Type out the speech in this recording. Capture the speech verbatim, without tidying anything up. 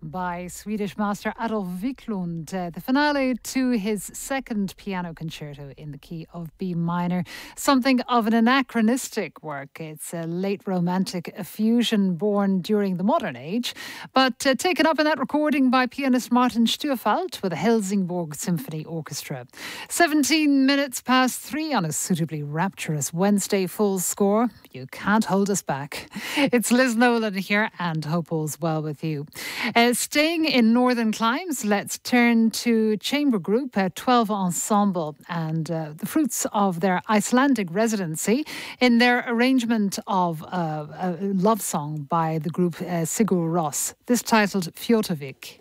by Swedish master Adolf Wiklund, uh, the finale to his second piano concerto in the key of B minor. Something of an anachronistic work. It's a late romantic fusion born during the modern age, but uh, taken up in that recording by pianist Martin Stürfalt with the Helsingborg Symphony Orchestra. seventeen minutes past three on a suitably rapturous Wednesday full score. You can't hold us back. It's Liz Nolan here, and hope all's well with you. Uh, staying in northern climes, let's turn to chamber group uh, twelve Ensemble and uh, the fruits of their Icelandic residency in their arrangement of uh, a love song by the group uh, Sigur Rós, this titled Fjótavik.